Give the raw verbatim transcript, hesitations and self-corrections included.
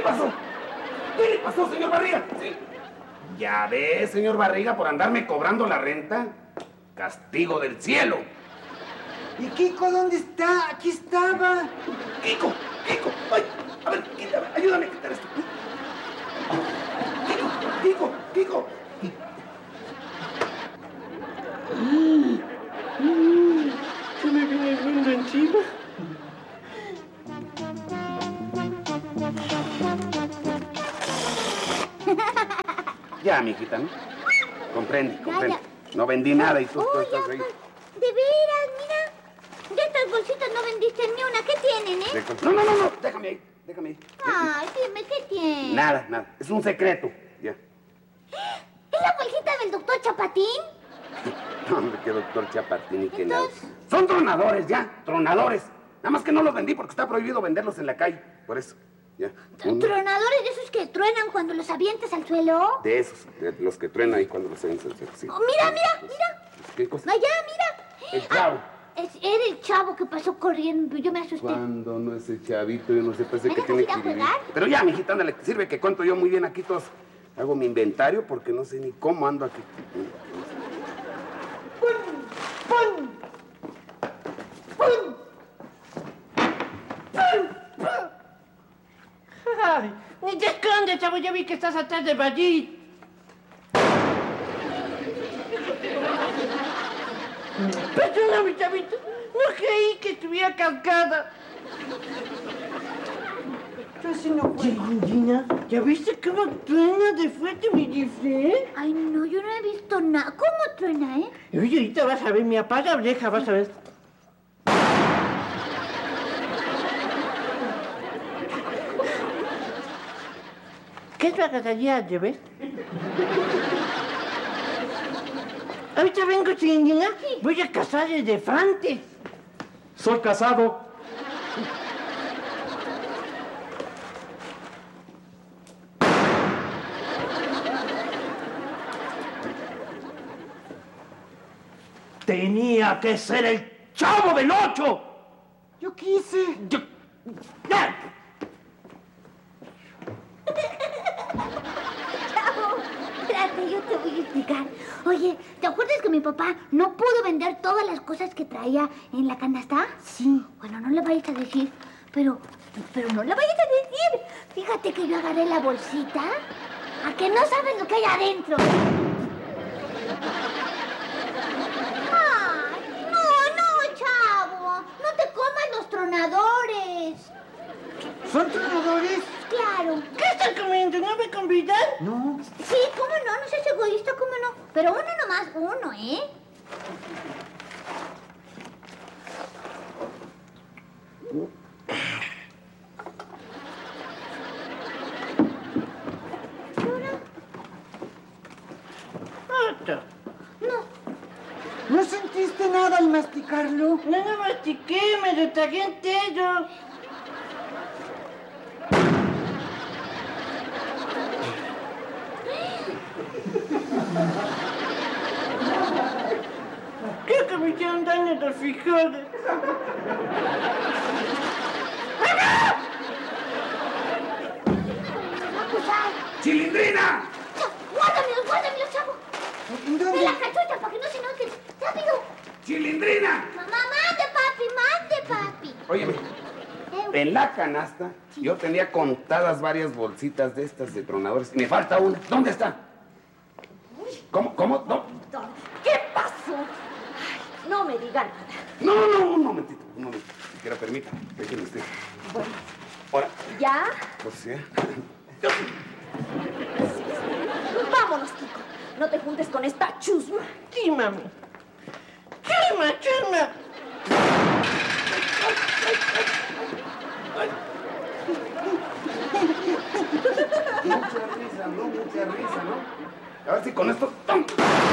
pasó? ¿Qué le pasó, señor Barriga? ¿Sí? Ya ve, señor Barriga, por andarme cobrando la renta. Castigo del cielo. ¿Y Kiko dónde está? Aquí estaba. Kiko, Kiko. Ay, a ver, quítame, ayúdame a quitar esto. Kiko, Kiko, Kiko. Mm, mm, ¿Se me viene el mundo encima? Ya, mijita, ¿no? Comprende, comprende. No vendí nada y tú, tú estás ahí. De veras, mira. De estas bolsitas no vendiste ni una. ¿Qué tienen, eh? No, no, no, no. Déjame ahí, déjame ahí. Ay, dime, ¿qué tiene? Nada, nada. Es un secreto. Ya. ¿Es la bolsita del doctor Chapatín? No, hombre, qué doctor Chapatín y qué nada. Son tronadores, ya. Tronadores. Nada más que no los vendí porque está prohibido venderlos en la calle. Por eso. Ya. ¿Tronadores de esos que truenan cuando los avientas al suelo? De esos, de los que truenan ahí cuando los avientas al suelo, sí. Oh, mira, mira, mira. ¿Qué cosa? Allá, mira. El chavo. Ah, es, era el chavo que pasó corriendo. Yo me asusté. Cuando no es el chavito, yo no sé, parece que ¿Me tiene dejas que ir a jugar? Pero ya, mijita, ándale, que sirve que cuento yo muy bien aquí todos. Hago mi inventario porque no sé ni cómo ando aquí. ¡Pum! ¡Pum! ¡Pum! ¡Pum! ¡Pum! ¡Ay! ¡Ni te escondes, chavo! Ya vi que estás atrás de Badit. Perdóname, chavito. No creí que estuviera cascada. Casi no puedo. Gina, ¿ya viste cómo truena de fuerte mi disfraz? Ay, no, yo no he visto nada. ¿Cómo truena, eh? Oye, ahorita vas a ver, me apaga oreja, vas a ver. ¿Qué es la galería de ver? Ahorita vengo, Gina. Sí. Voy a casar elefantes. Soy casado. Tenía que ser el Chavo del Ocho. Yo quise. Yo... ¡Ya! Chavo, espérate, yo te voy a explicar. Oye, ¿te acuerdas que mi papá no pudo vender todas las cosas que traía en la canasta? Sí. Bueno, no le vayas a decir, pero, pero no le vayas a decir. Fíjate que yo agarré la bolsita. ¿A que no sabes lo que hay adentro? Ay, no, no, chavo. No te comas los tronadores. ¿Son tronadores? Claro. ¿Qué estás comiendo? ¿No me convidan? No. Sí, cómo no, no seas egoísta, cómo no. Pero uno nomás, uno, ¿eh? Otto. No. ¿No sentiste nada al masticarlo? No lo mastiqué, me lo tragué entero. Creo que me hicieron daño los frijoles. ¡Chilindrina! Guárdamelos, guárdamelos, chavo. ¿Dónde? De la cachucha para que no se noten. ¡Rápido! ¡Chilindrina! Mamá, mande, papi, mande, papi. Óyeme, en la canasta yo tenía contadas varias bolsitas de estas de tronadores y me falta una. ¿Dónde está? ¿Cómo? ¿Cómo? No. ¿Qué pasó? Ay, no me diga nada. No, no, no, un momentito, un momentito. Siquiera permítame, déjeme usted. Bueno. Ahora. ¿Ya? Pues sí. Vámonos, Kiko. No te juntes con esta chusma. Sí, mami. Chusma, chusma.